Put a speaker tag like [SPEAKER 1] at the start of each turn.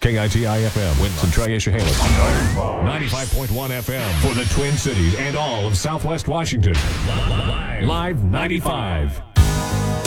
[SPEAKER 1] KITI-FM, Winston, Triasia-Haley. 95.1 FM for the Twin Cities and all of Southwest Washington. Live 95.